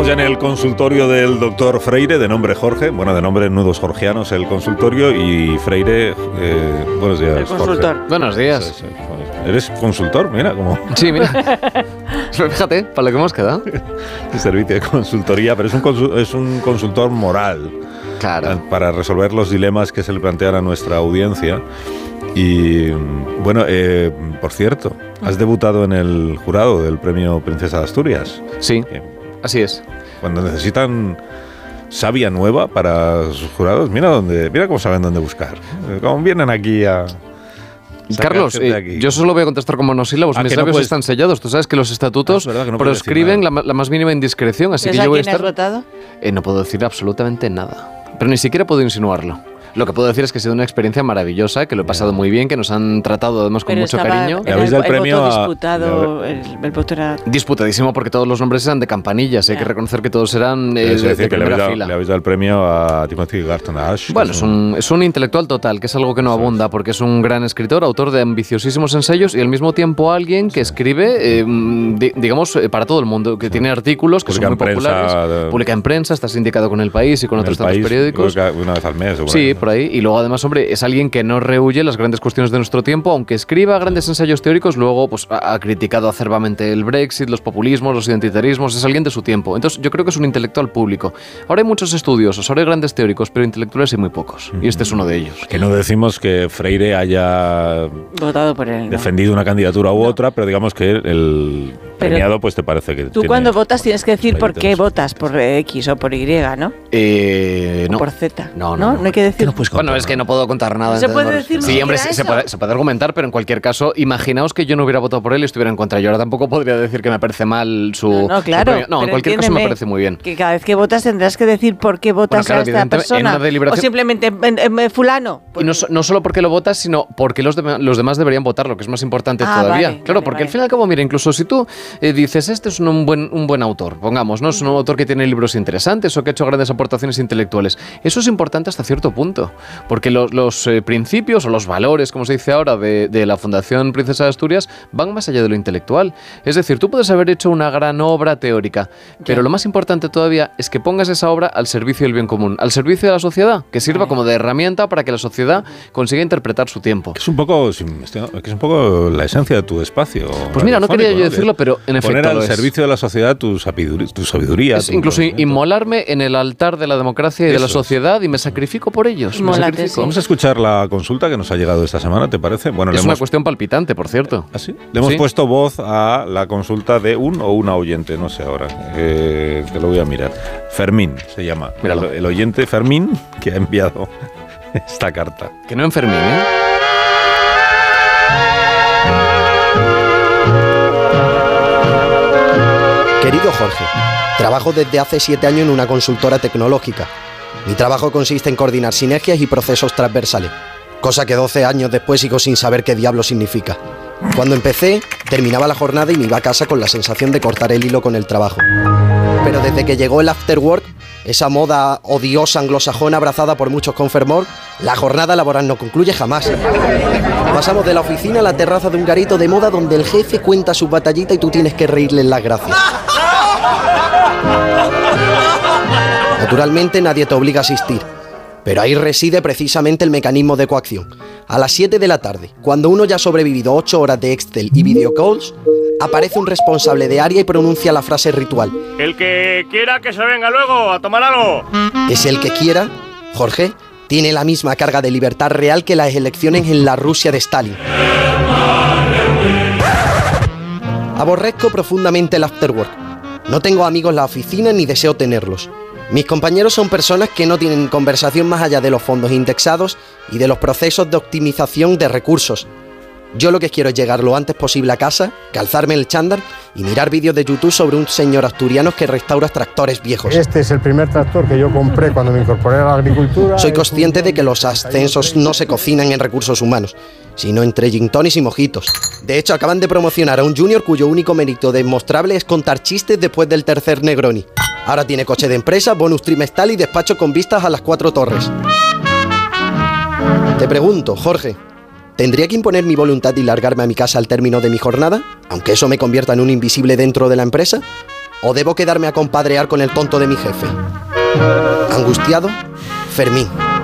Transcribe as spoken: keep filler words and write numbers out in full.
Estamos ya en el consultorio del doctor Freire, de nombre Jorge, bueno, de nombre Nudos Jorgianos, el consultorio, y Freire, eh, buenos días, el consultor. Jorge. Buenos días. Sí, sí, sí. ¿Eres consultor? Mira, como... Sí, mira. Fíjate, para lo que hemos quedado. Servicio de consultoría, pero es un, consul- es un consultor moral. Claro. Para resolver los dilemas que se le plantean a nuestra audiencia. Y bueno, eh, por cierto, has debutado en el jurado del premio Princesa de Asturias. Sí, Eh, así es. Cuando necesitan savia nueva para sus jurados, mira dónde, mira cómo saben dónde buscar. Eh, Cómo vienen aquí a... Carlos, eh, aquí. yo solo voy a contestar con monosílabos. Ah, Mis que no labios puedes... están sellados. Tú sabes que los estatutos ah, es verdad que no puedes proscriben decir la, nada. la más mínima indiscreción, así que ¿Sabes yo voy a a quién estar... has votado? Eh, no puedo decir absolutamente nada. Pero ni siquiera puedo insinuarlo. Lo que puedo decir es que ha sido una experiencia maravillosa, que lo he pasado muy bien, que nos han tratado además con Pero mucho estaba- cariño. Le era habéis el, dado el el premio voto a- disputado, le- el, el voto era... Disputadísimo porque todos los nombres eran de campanillas. Hay Ya. que reconocer que todos eran eh, Es de, decir, de que le habéis, primera dado, fila. le habéis dado el premio a Timothy Garton Ash. que Bueno, es un, es un intelectual total, que es algo que no abunda, porque es un gran escritor, autor de ambiciosísimos ensayos y al mismo tiempo alguien que escribe, eh, di- digamos, eh, para todo el mundo, que tiene artículos que Publica son muy en prensa, populares, de- publica en prensa, está sindicado con El País y con en otros el tantos país, periódicos. creo que una vez al mes. o por Sí, ahí, ¿no? por ahí. Y luego, además, hombre, es alguien que no rehuye las grandes cuestiones de nuestro tiempo, aunque escriba grandes ensayos teóricos, luego pues, ha, ha criticado acerbamente el Brexit, los populismos, los identitarismos, es alguien de su tiempo. Entonces, yo creo que es un intelectual público. Ahora hay muchos estudiosos, ahora hay grandes teóricos, pero intelectuales hay muy pocos. Y este es uno de ellos. Que no decimos que Freire haya Votado por él, ¿no? defendido una candidatura u No. otra, pero digamos que el Pero premiado pues te parece que Tú tiene cuando votas tienes que decir por qué méritos. votas, por X o por Y, ¿no? Eh, O no. por Z. No, no, no. No hay que decir... Bueno, es que no puedo contar nada. ¿No se entonces, puede no- decir ni Sí, hombre, siquiera se, se eso? puede, se puede argumentar, pero en cualquier caso, imaginaos que yo no hubiera votado por él y estuviera en contra. Yo ahora tampoco podría decir que me parece mal su... No, no, claro. su premio. No, en pero cualquier caso me entiéndeme parece muy bien. Que cada vez que votas tendrás que decir por qué votas claro, a esta evidentemente, en persona. una deliberación- O simplemente en, en- en fulano. Y no, so- no solo porque lo votas, sino porque los, de- los demás deberían votar, lo que es más importante Ah, todavía. vale, claro, vale, porque vale. al fin y al cabo, mira, incluso si tú eh, dices, este es un buen, un buen autor, pongamos, ¿no? Es un autor que tiene libros interesantes o que ha hecho grandes aportaciones intelectuales. Eso es importante hasta cierto punto, porque los, los eh, principios o los valores, como se dice ahora, de, de la Fundación Princesa de Asturias van más allá de lo intelectual. Es decir, tú puedes haber hecho una gran obra teórica, pero Ya. lo más importante todavía es que pongas esa obra al servicio del bien común, al servicio de la sociedad, que sirva Vale. como de herramienta para que la sociedad consiga interpretar su tiempo. Que es un poco si- que es un poco la esencia de tu espacio. Pues mira, no quería yo radiofónico, decirlo, pero en efecto poner al lo es. servicio de la sociedad tu sabiduría, tu sabiduría Es tu incluso conocimiento. inmolarme en el altar de la democracia y de Eso la es. sociedad y me sacrifico por ellos. Me Mólate, sacrifico. sí. Vamos a escuchar la consulta que nos ha llegado esta semana, ¿te parece? Bueno, Es le una hemos, cuestión palpitante, por cierto. ¿Ah, sí? Le hemos Sí. puesto voz a la consulta de un o una oyente, no sé ahora. Eh, te lo voy a mirar. Fermín se llama. Míralo. El, el oyente Fermín que ha enviado esta carta. Que no enfermín, ¿eh? Querido Jorge, trabajo desde hace siete años en una consultora tecnológica. Mi trabajo consiste en coordinar sinergias y procesos transversales, cosa que doce años después sigo sin saber qué diablo significa. Cuando empecé, terminaba la jornada y me iba a casa con la sensación de cortar el hilo con el trabajo. Pero desde que llegó el after work, esa moda odiosa anglosajona abrazada por muchos con fervor, la jornada laboral no concluye jamás. Pasamos de la oficina a la terraza de un garito de moda donde el jefe cuenta su batallita y tú tienes que reírle en las gracias. Naturalmente nadie te obliga a asistir, pero ahí reside precisamente el mecanismo de coacción. A las siete de la tarde, cuando uno ya ha sobrevivido ocho horas de Excel y videocalls, aparece un responsable de área y pronuncia la frase ritual. El que quiera que se venga luego a tomar algo. Es el que quiera, Jorge, tiene la misma carga de libertad real que las elecciones en la Rusia de Stalin. Aborrezco profundamente el afterwork. No tengo amigos en la oficina ni deseo tenerlos. Mis compañeros son personas que no tienen conversación más allá de los fondos indexados y de los procesos de optimización de recursos. Yo lo que quiero es llegar lo antes posible a casa, calzarme el chándal y mirar vídeos de YouTube sobre un señor asturiano que restaura tractores viejos. Este es el primer tractor que yo compré cuando me incorporé a la agricultura. Soy Es consciente un- de que los ascensos no se cocinan en recursos humanos, sino entre gin tonics y mojitos. De hecho, acaban de promocionar a un junior cuyo único mérito demostrable es contar chistes después del tercer Negroni. Ahora tiene coche de empresa, bonus trimestral y despacho con vistas a las cuatro torres. Te pregunto, Jorge, ¿tendría que imponer mi voluntad y largarme a mi casa al término de mi jornada, aunque eso me convierta en un invisible dentro de la empresa? ¿O debo quedarme a compadrear con el tonto de mi jefe? Angustiado, Fermín.